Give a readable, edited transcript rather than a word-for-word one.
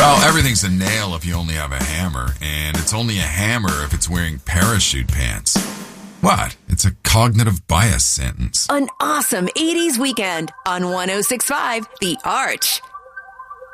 Well, everything's a nail if you only have a hammer, and it's only a hammer if it's wearing parachute pants. What? It's a cognitive bias sentence. An awesome 80s weekend on 106.5 The Arch.